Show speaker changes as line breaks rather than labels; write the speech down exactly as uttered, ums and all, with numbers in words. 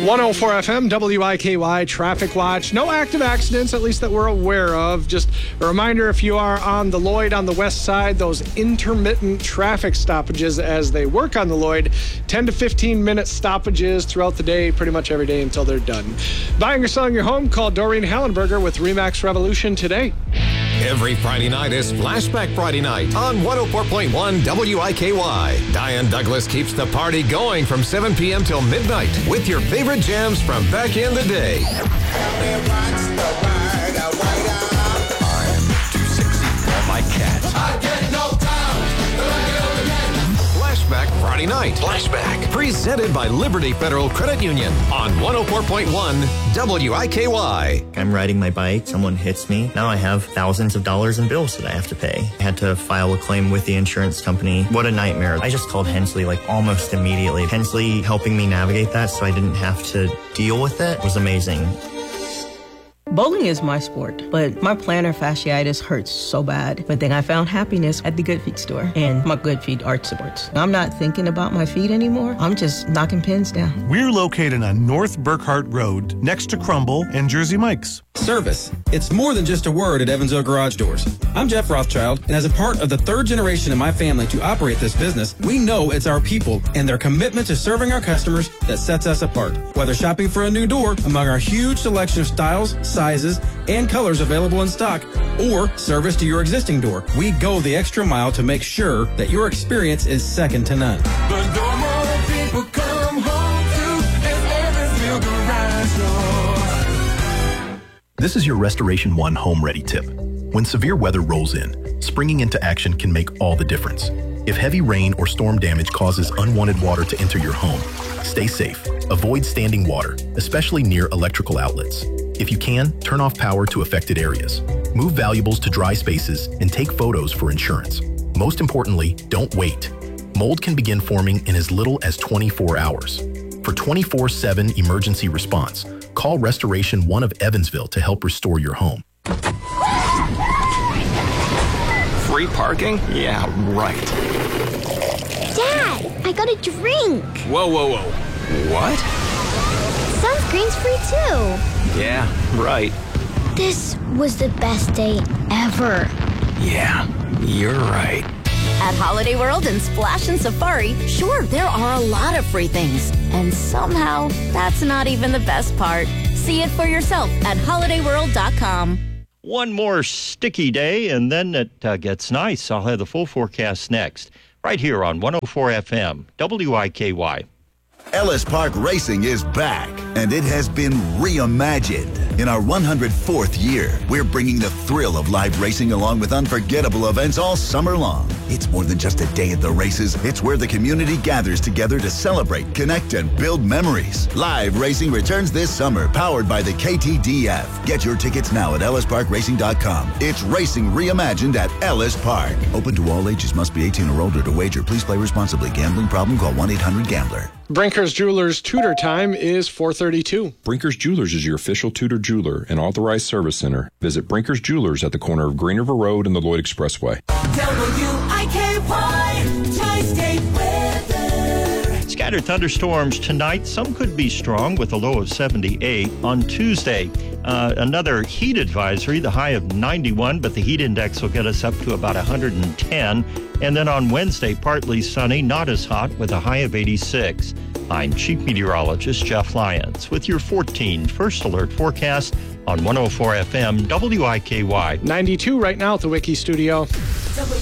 one oh four F M, W I K Y, Traffic Watch. No active accidents, at least that we're aware of. Just a reminder, if you are on the Lloyd on the west side, those intermittent traffic stoppages as they work on the Lloyd, ten to fifteen minute stoppages throughout the day, pretty much every day until they're done. Buying or selling your home, call Doreen Hallenberger with Remax Revolution today.
Every Friday night is Flashback Friday night on one oh four point one W I K Y. Diane Douglas keeps the party going from seven p.m. till midnight with your favorite jams from back in the day. I'm too sexy for my cat. I get no Flashback Friday night. Flashback. Presented by Liberty Federal Credit Union on one oh four point one W I K Y.
I'm riding my bike, someone hits me. Now I have thousands of dollars in bills that I have to pay. I had to file a claim with the insurance company. What a nightmare. I just called Hensley like almost immediately. Hensley helping me navigate that so I didn't have to deal with it was amazing.
Bowling is my sport, but my plantar fasciitis hurts so bad. But then I found happiness at the Good Feet store and my Good Feet Arch Supports. I'm not thinking about my feet anymore. I'm just knocking pins down.
We're located on North Burkhart Road, next to Crumble and Jersey Mike's.
Service. It's more than just a word at Evansville Garage Doors. I'm Jeff Rothschild, and as a part of the third generation in my family to operate this business, we know it's our people and their commitment to serving our customers that sets us apart. Whether shopping for a new door among our huge selection of styles, sizes, and colors available in stock, or service to your existing door, we go the extra mile to make sure that your experience is second to none.
The door more people come home to is Evansville Garage Doors.
This is your Restoration One Home Ready tip. When severe weather rolls in, springing into action can make all the difference. If heavy rain or storm damage causes unwanted water to enter your home, stay safe. Avoid standing water, especially near electrical outlets. If you can, turn off power to affected areas. Move valuables to dry spaces and take photos for insurance. Most importantly, don't wait. Mold can begin forming in as little as twenty-four hours. For twenty-four seven emergency response, call Restoration One of Evansville to help restore your home.
Free parking? Yeah, right.
Dad, I got a drink.
Whoa, whoa, whoa. What?
Sunscreen's free too.
Yeah, right.
This was the best day ever.
Yeah, you're right.
At Holiday World and Splash and Safari, sure, there are a lot of free things. And somehow, that's not even the best part. See it for yourself at holiday world dot com.
One more sticky day, and then it uh, gets nice. I'll have the full forecast next, right here on one oh four F M, W I K Y.
Ellis Park Racing is back, and it has been reimagined. In our one hundred fourth year, we're bringing the thrill of live racing along with unforgettable events all summer long. It's more than just a day at the races. It's where the community gathers together to celebrate, connect, and build memories. Live racing returns this summer, powered by the K T D F. Get your tickets now at ellis park racing dot com. It's racing reimagined at Ellis Park. Open to all ages. Must be eighteen or older to wager. Please play responsibly. Gambling problem? Call one eight hundred gambler.
Brinker's Jewelers Tudor time is four thirty-two.
Brinker's Jewelers is your official Tudor jeweler and authorized service center. Visit Brinker's Jewelers at the corner of Green River Road and the Lloyd Expressway.
W I K Y, Tri-State weather.
Scattered thunderstorms tonight. Some could be strong with a low of seventy-eight. On Tuesday, uh, another heat advisory, the high of ninety-one, but the heat index will get us up to about one hundred ten. And then on Wednesday, partly sunny, not as hot, with a high of eighty-six. I'm Chief Meteorologist Jeff Lyons with your fourteen First Alert forecast on one oh four F M, W I K Y.
ninety-two right now at the Wiki Studio.
W